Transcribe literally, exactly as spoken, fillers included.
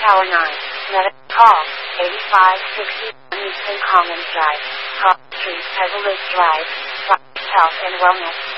Tower nine. Meta. Call eighty-five sixty-one Eastern Commons Drive. Cross Street, Petalist Drive. Health and Wellness.